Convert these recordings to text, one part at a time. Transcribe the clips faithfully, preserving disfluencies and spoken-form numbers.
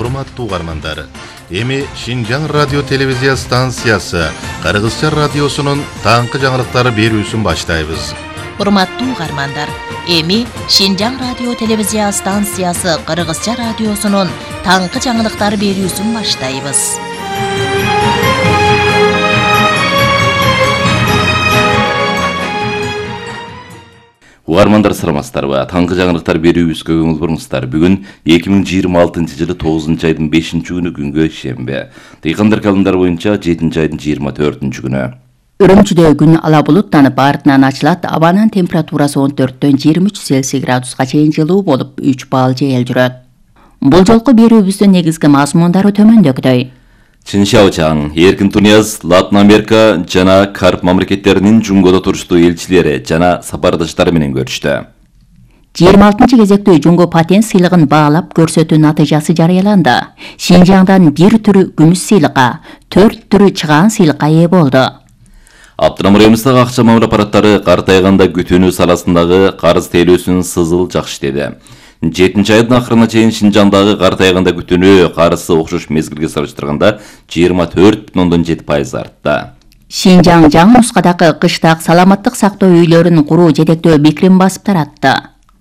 урматтуу угармандар, эми Шинжаң радио телевизия станциясы Кыргызча радиосунун таңкы жаңылыктары берүүсүн баштайбыз. Урматтуу угармандар, эми Шинжаң радио телевизия станциясы Кыргызча радиосунун таңкы жаңылыктары берүүсүн баштайбыз. Угармандар саламатсыздарбы? Таңкы жаңылыктар берүүбүзгө көңүл буруңуздар. Бүгүн эки миң жыйырма алтынчы жылы тогузунчу айдын бешинчи күнү күнгө шембе. Дыйкандар календар боюнча жетинчи айдын жыйырма төртүнчү күнү. Үрүмчүдө күн ала булуттанып, артынан ачылат. Абанын температурасы он төрттөн жыйырма үч Цельсий градуска чейин жылуу болуп, үч балл жайыл жүрөт. Бул жолку берүүбүздүн негизги мазмундары төмөндөгүдөй. Чин Шаочаң, Эркин Тунияз, Латын Америка жана Карп мамлекеттеринин Жунгодо туруштуу элчилери жана сапардаштары менен көрүштү. жыйырма алтынчы кезектүү Жунго патент сыйлыгын баалап көрсөтүү натыйжасы жарыяланды. Шинжаңдан бир түрү күмүс сыйлыкка, төрт түрү чыгаан сыйлыкка ээ болду. Абдырам районундагы акча мамыр аппараттары картайганда күтүүнү саласындагы карыз тейлөөсүн сызыл жакшы деди. жетинчи айдын акырына чейин Шинжаңдагы картайганда күтүүнү карызы окшош мезгилге салыштырганда жыйырма төрт бүтүн ондон жети пайыз артты. Шинжаң жаңы нускадагы кыштак саламаттык сактоо үйлөрүн куруу жетектөө бекирин басып таратты.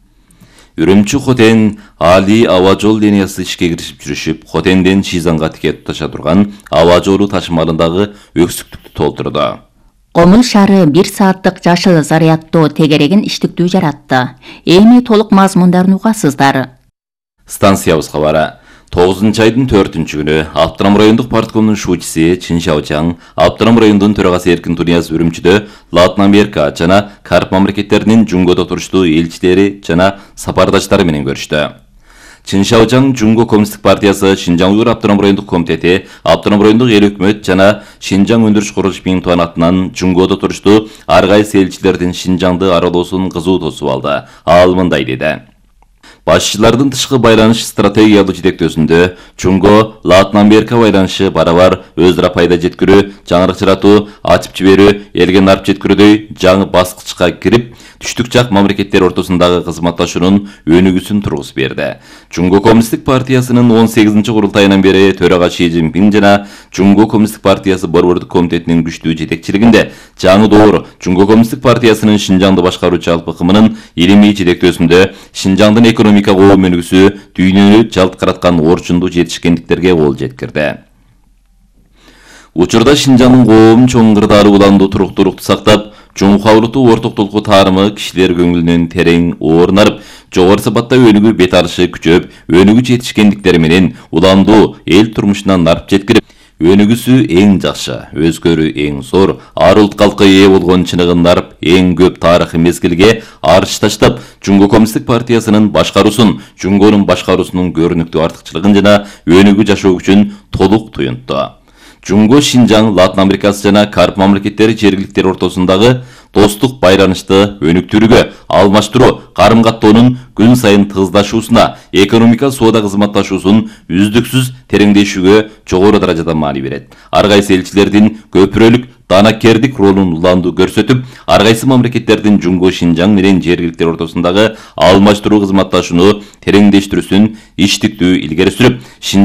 Үрүмчү Хотен Али аба жол линиясы ишке киришип жүрүшүп, Хотенден Шизанга тикет туташа турган аба жолу ташымалындагы өксүктүктү толтурду. Комул шары бир сааттык жашыл зарядтоо тегерегин иштиктүү жаратты. Эми толук мазмундарын угасыздар. Станциябыз кабары. тогузунчу айдын төртүнчү күнү Абдырам райондук парткомдун шуучуси Чин Шаочаң, Абдырам районунун төрагасы Эркин Тунияз Үрүмчүдө Латын Америка жана Карп мамлекеттеринин Жунгодо туруштуу элчилери жана сапардаштары менен көрүштү. Чин Шаочаң Жунго коммунисттик партиясы, Шинжаң Уйгур Абдырам райондук комитети, Абдырам райондук эл өкмөт жана Шинжаң өндүрүш курулуш миңтуан атынан Жунгодо туруштуу ар кайсы элчилердин Шинжаңды аралоосун кызуу тосуп алды. Ал мындай деди. Башчылардын тышкы байланыш стратегиялык жетектөөсүндө Жунго Латын Америка байланышы барабар өзара пайда жеткирүү, жаңырык жаратуу, ачып жиберүү, элге нарп жеткирүүдөй жаңы баскычка кирип, түштүк жак мамлекеттер ортосундагы кызматташуунун өнүгүүсүн тургузуп берди. Жунго коммунисттик партиясынын он сегизинчи курултайынан бери төрага Ши Цзиньпин жана Жунго коммунисттик партиясы борбордук комитетинин күчтүү жетекчилигинде жаңы доор Жунго коммунисттик партиясынын Шинжаңды башкаруучу алпы кымынын илимий жетектөөсүндө Шинжаңдын экономика коом өнүгүүсү дүйнөнү жалт караткан орчундуу жетишкендиктерге кол жеткирди. Учурда Шинжаңдын коом чоң кырдаары уландуу туруктуулукту сактап, Жумхаулуктуу ортоктулуку таарымы кишилер көңүлүнөн терең орнарып, жогору сапатта өнүгүү бет алышы күчөп, өнүгүү жетишкендиктери менен уландуу эл турмушуна нарп жеткирип, өнүгүүсү эң жакшы, өзгөрүү эң зор, ар улт калкка ээ болгон чыныгын нарп эң көп тарыхый мезгилге арыш таштап, Жунго коммунисттик партиясынын башкаруусун, Жунгонун башкаруусунун көрүнүктүү артыкчылыгын жана өнүгүү жашоо күчүн толук туюнтту. Жунго Шинжаң, Латын Америкасы жана Карп мамлекеттери жергиликтер ортосундагы достук байланышты өнүктүрүүгө, алмаштыруу, карым-каттоонун күн сайын тыгыздашуусуна, экономика соода кызматташуусун үздүксүз тереңдешүүгө жогору даражада маани берет. Ар кайсы элчилердин көпүрөлүк данакердик ролун уландуу көрсөтүп, ар кайсы мамлекеттердин Жунго Шинжаң менен жергиликтер ортосундагы алмаштыруу кызматташууну тереңдештирүүсүн иштиктүү илгери сүрүп,